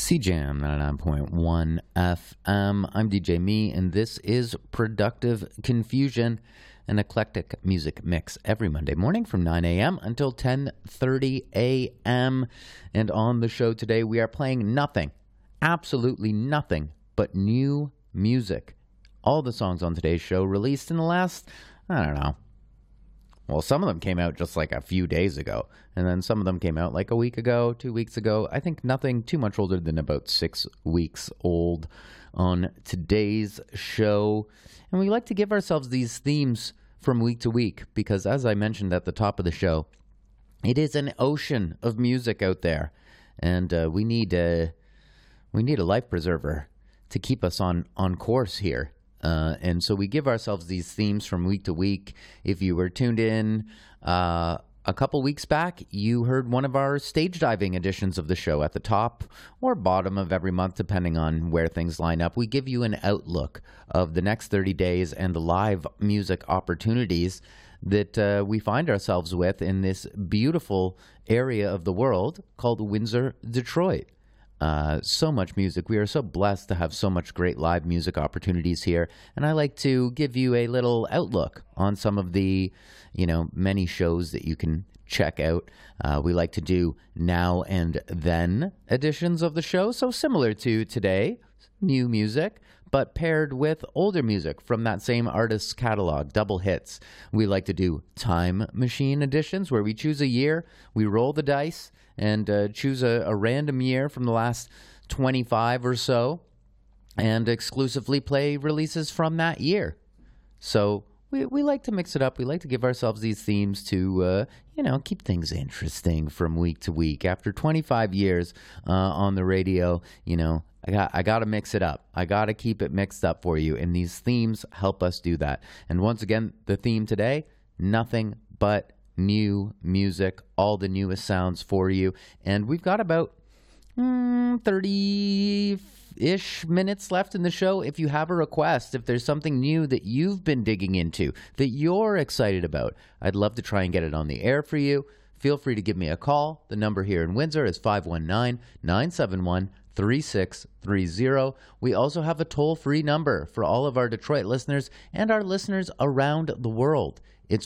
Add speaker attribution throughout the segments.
Speaker 1: CJAM 99.1 FM. I'm DJ Me, and this is Productive Confusion, an eclectic music mix every Monday morning from 9 a.m. until 10:30 a.m. And on the show today, we are playing nothing, absolutely nothing, but new music. All the songs on today's show released in the last, I don't know. Well, some of them came out just like a few days ago, and then some of them came out like a week ago, 2 weeks ago. I think nothing too much older than about 6 weeks old on today's show. And we like to give ourselves these themes from week to week because, as I mentioned at the top of the show, it is an ocean of music out there, and we need a life preserver to keep us on course here. And so we give ourselves these themes from week to week. If you were tuned in a couple weeks back, you heard one of our stage diving editions of the show at the top or bottom of every month, depending on where things line up. We give you an outlook of the next 30 days and the live music opportunities that we find ourselves with in this beautiful area of the world called Windsor, Detroit. So much music. We are so blessed to have so much great live music opportunities here. And I like to give you a little outlook on some of the, many shows that you can check out. We like to do now and then editions of the show. So similar to today, new music, but paired with older music from that same artist's catalog, double hits. We like to do time machine editions where we choose a year, we roll the dice, and choose a random year from the last 25 or so and exclusively play releases from that year. So we like to mix it up. We like to give ourselves these themes to, keep things interesting from week to week. After 25 years on the radio, I got to mix it up. I got to keep it mixed up for you, and these themes help us do that. And once again, the theme today, nothing but new music, all the newest sounds for you. And we've got about 30-ish minutes left in the show. If you have a request, if there's something new that you've been digging into, that you're excited about, I'd love to try and get it on the air for you. Feel free to give me a call. The number here in Windsor is 519-971-3630. We also have a toll-free number for all of our Detroit listeners and our listeners around the world. It's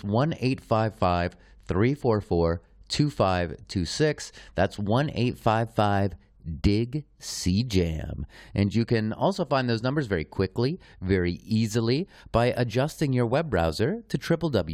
Speaker 1: 1-855-344-2526. That's 1-855-DIG-CJAM. And you can also find those numbers very quickly, very easily by adjusting your web browser to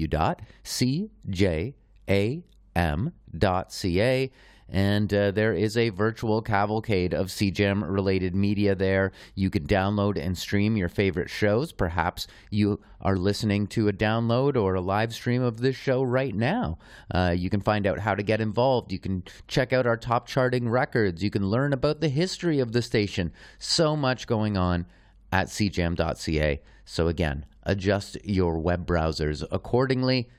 Speaker 1: www.cjam.ca. And there is a virtual cavalcade of CJAM-related media there. You can download and stream your favorite shows. Perhaps you are listening to a download or a live stream of this show right now. You can find out how to get involved. You can check out our top charting records. You can learn about the history of the station. So much going on at cjam.ca. So again, adjust your web browsers accordingly.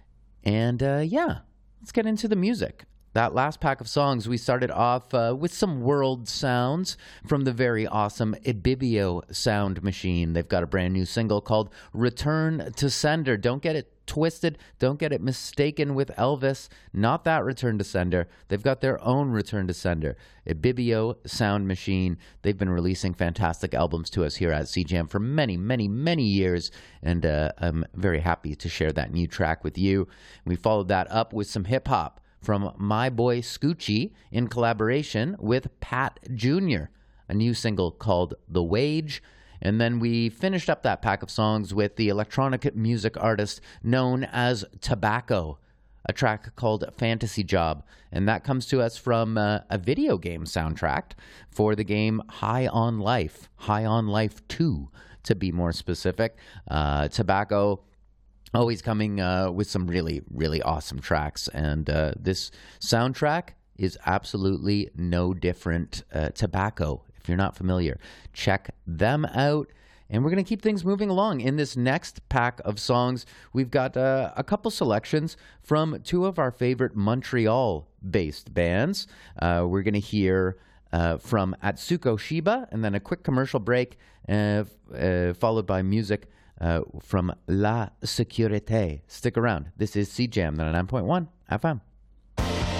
Speaker 1: And let's get into the music. That last pack of songs, we started off with some world sounds from the very awesome Ibibio Sound Machine. They've got a brand new single called Return to Sender. Don't get it twisted. Don't get it mistaken with Elvis. Not that Return to Sender. They've got their own Return to Sender. Ibibio Sound Machine. They've been releasing fantastic albums to us here at CJAM for many, many, many years, and I'm very happy to share that new track with you. We followed that up with some hip-hop from my boy Scoochie in collaboration with Pat Jr., a new single called The Wage. And then we finished up that pack of songs with the electronic music artist known as Tobacco, a track called Fantasy Job. And that comes to us from a video game soundtrack for the game High on Life 2, to be more specific. Tobacco always coming with some really, really awesome tracks. And this soundtrack is absolutely no different. Tobacco, if you're not familiar, check them out. And we're going to keep things moving along. In this next pack of songs, we've got a couple selections from two of our favorite Montreal-based bands. We're going to hear from Atsuko Shiba, and then a quick commercial break, followed by music from La Sécurité. Stick around. This is CJAM 99.1 FM.